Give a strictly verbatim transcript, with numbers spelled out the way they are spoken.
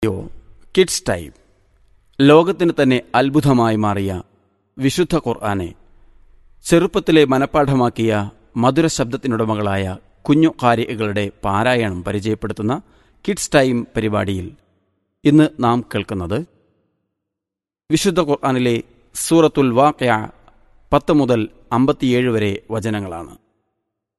യോ kids time ലോകത്തിന് തന്നെ അത്ഭുതമായി മാറിയ വിശുദ്ധ ഖുർആനെ ചെറുപ്പത്തിലെ മനഃപ്പാഠമാക്കിയ മധുര ശബ്ദത്തിനുടമകളായ കുഞ്ഞു ഖാരികളുടെ പാരായണം പരിചയപ്പെടുത്തുന്ന കിഡ്സ് ടൈം പരിപാടിയിൽ ഇന്ന് നാം കേൾക്കുന്നത് വിശുദ്ധ ഖുർആനിലെ സൂറത്തുൽ വാഖിഅ പത്ത് മുതൽ അമ്പത്തിയേഴ് വരെ വചനങ്ങളാണ്.